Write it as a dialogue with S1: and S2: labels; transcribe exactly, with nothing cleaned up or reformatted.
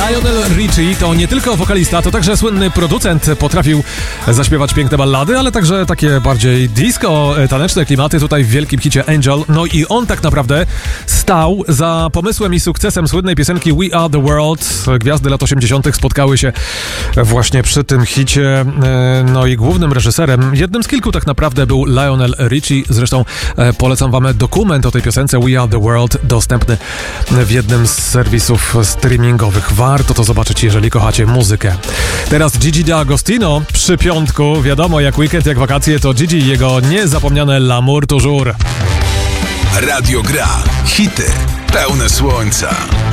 S1: Lionel Richie to nie tylko wokalista, to także słynny producent. Potrafił zaśpiewać piękne ballady, ale także takie bardziej disco, taneczne klimaty tutaj w wielkim hicie Angel. No i on tak naprawdę stał za pomysłem i sukcesem słynnej piosenki We Are The World. Gwiazdy lat osiemdziesiątych spotkały się właśnie przy tym hicie. No i głównym reżyserem, jednym z kilku tak naprawdę, był Lionel Richie. Zresztą polecam wam dokument o tej piosence We Are The World, dostępny w jednym z serwisów streamingowych. Warto to zobaczyć, jeżeli kochacie muzykę. Teraz Gigi D'Agostino przy piątku. Wiadomo, jak weekend, jak wakacje, to Gigi i jego niezapomniane L'amour toujours.
S2: Radio Gra. Hity pełne słońca.